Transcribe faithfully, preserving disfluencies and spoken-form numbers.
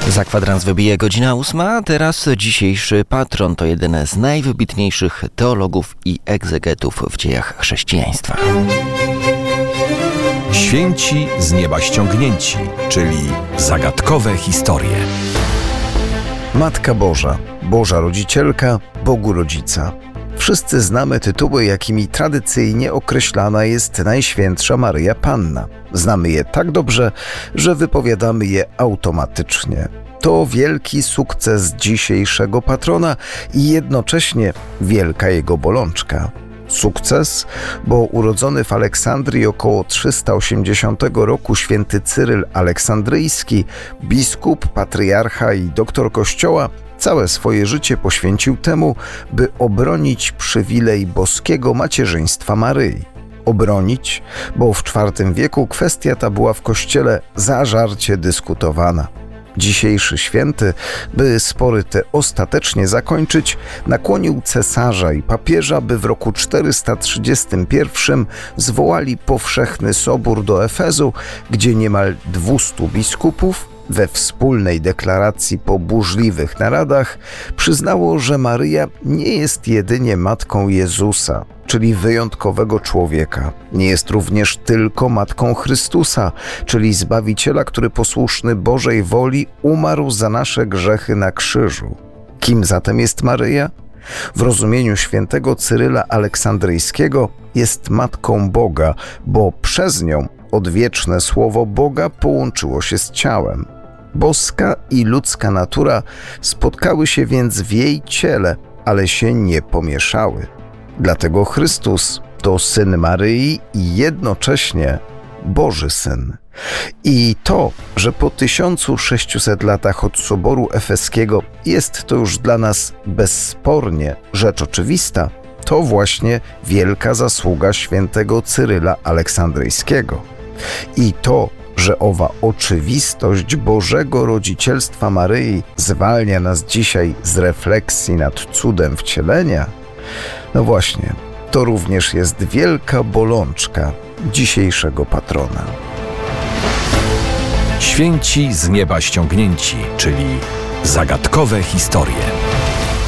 Za kwadrans wybije godzina ósma, teraz dzisiejszy patron to jeden z najwybitniejszych teologów i egzegetów w dziejach chrześcijaństwa. Święci z nieba ściągnięci, czyli zagadkowe historie. Matka Boża, Boża Rodzicielka, Bogu Rodzica. Wszyscy znamy tytuły, jakimi tradycyjnie określana jest Najświętsza Maryja Panna. Znamy je tak dobrze, że wypowiadamy je automatycznie. To wielki sukces dzisiejszego patrona i jednocześnie wielka jego bolączka. Sukces, bo urodzony w Aleksandrii około trzysta osiemdziesiątego roku święty Cyryl Aleksandryjski, biskup, patriarcha i doktor Kościoła, całe swoje życie poświęcił temu, by obronić przywilej boskiego macierzyństwa Maryi. Obronić, bo w czwartym wieku kwestia ta była w Kościele zażarcie dyskutowana. Dzisiejszy święty, by spory te ostatecznie zakończyć, nakłonił cesarza i papieża, by w roku czterysta trzydziestym pierwszym zwołali powszechny sobór do Efezu, gdzie niemal dwustu biskupów we wspólnej deklaracji po burzliwych naradach przyznało, że Maryja nie jest jedynie matką Jezusa, czyli wyjątkowego człowieka. Nie jest również tylko matką Chrystusa, czyli Zbawiciela, który posłuszny Bożej woli umarł za nasze grzechy na krzyżu. Kim zatem jest Maryja? W rozumieniu świętego Cyryla Aleksandryjskiego jest matką Boga, bo przez nią odwieczne słowo Boga połączyło się z ciałem. Boska i ludzka natura spotkały się więc w jej ciele, ale się nie pomieszały. Dlatego Chrystus to Syn Maryi i jednocześnie Boży Syn. I to, że po tysiącu sześciuset latach od Soboru Efeskiego jest to już dla nas bezspornie rzecz oczywista, to właśnie wielka zasługa świętego Cyryla Aleksandryjskiego. I to, że owa oczywistość Bożego rodzicielstwa Maryi zwalnia nas dzisiaj z refleksji nad cudem wcielenia, no właśnie, to również jest wielka bolączka dzisiejszego patrona. Święci z nieba ściągnięci, czyli zagadkowe historie.